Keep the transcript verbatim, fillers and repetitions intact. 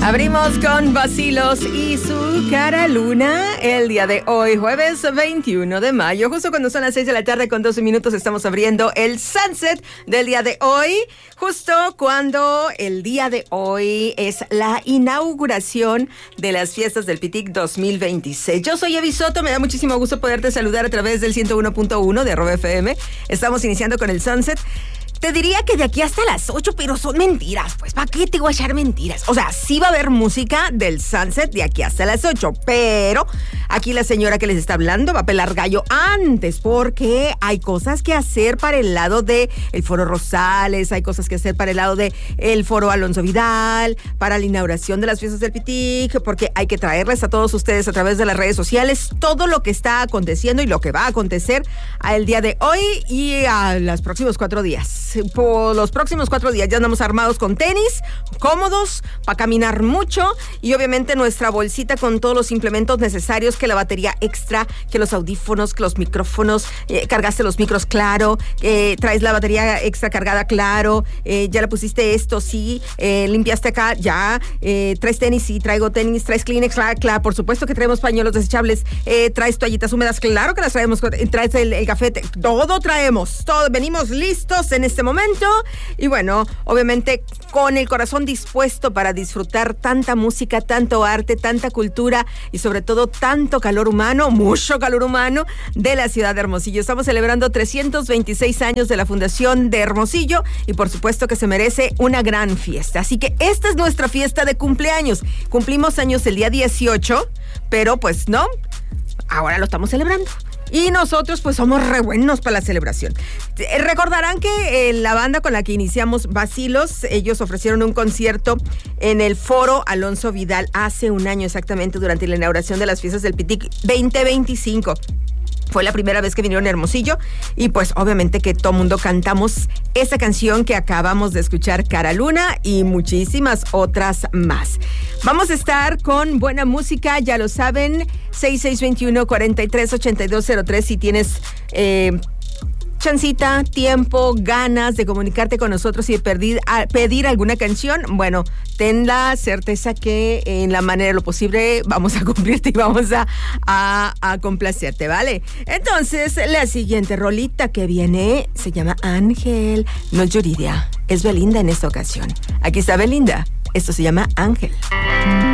Abrimos con Vacilos y su Cara Luna el día de hoy, jueves veintiuno de mayo. Justo cuando son las seis de la tarde con doce minutos estamos abriendo el Sunset del día de hoy. Justo cuando el día de hoy es la inauguración de las fiestas del Pitic dos mil veintiséis. Yo soy Evi Soto, me da muchísimo gusto poderte saludar a través del ciento uno punto uno de Arroba F M. Estamos iniciando con el Sunset. Te diría que de aquí hasta las ocho, pero son mentiras, pues. ¿Para qué te voy a echar mentiras? O sea, sí va a haber música del Sunset de aquí hasta las ocho, pero aquí la señora que les está hablando va a pelar gallo antes, porque hay cosas que hacer para el lado de el Foro Rosales, hay cosas que hacer para el lado de el Foro Alonso Vidal, para la inauguración de las fiestas del Pitic, porque hay que traerles a todos ustedes a través de las redes sociales todo lo que está aconteciendo y lo que va a acontecer al día de hoy y a los próximos cuatro días. Por los próximos cuatro días ya andamos armados con tenis, cómodos, para caminar mucho y obviamente nuestra bolsita con todos los implementos necesarios, que la batería extra, que los audífonos, que los micrófonos, eh, cargaste los micros, claro, eh, traes la batería extra cargada, claro, eh, ya le pusiste esto, sí, eh, limpiaste acá, ya, eh, traes tenis, sí, traigo tenis, traes Kleenex, claro, claro, por supuesto que traemos pañuelos desechables, eh, traes toallitas húmedas, claro que las traemos, traes el, el café, todo traemos, todo, venimos listos en este momento y bueno, obviamente con el corazón dispuesto para disfrutar tanta música, tanto arte, tanta cultura y sobre todo tanto calor humano, mucho calor humano de la ciudad de Hermosillo. Estamos celebrando trescientos veintiséis años de la fundación de Hermosillo y por supuesto que se merece una gran fiesta. Así que esta es nuestra fiesta de cumpleaños. Cumplimos años el día dieciocho, pero pues no, ahora lo estamos celebrando. Y nosotros pues somos re buenos para la celebración. Recordarán que eh, la banda con la que iniciamos, Vacilos, ellos ofrecieron un concierto en el Foro Alonso Vidal hace un año exactamente, durante la inauguración de las fiestas del Pitic veinte veinticinco. Fue la primera vez que vinieron a Hermosillo y pues obviamente que todo mundo cantamos esa canción que acabamos de escuchar, Cara Luna, y muchísimas otras más. Vamos a estar con buena música, ya lo saben, seis seis dos uno, cuatro tres ocho dos cero tres si tienes eh, chancita, tiempo, ganas de comunicarte con nosotros y de pedir, a, pedir alguna canción. Bueno, ten la certeza que en la manera de lo posible vamos a cumplirte y vamos a, a, a complacerte, ¿vale? Entonces, la siguiente rolita que viene se llama Ángel. No es Yuridia, es Belinda en esta ocasión. Aquí está Belinda. Esto se llama Ángel.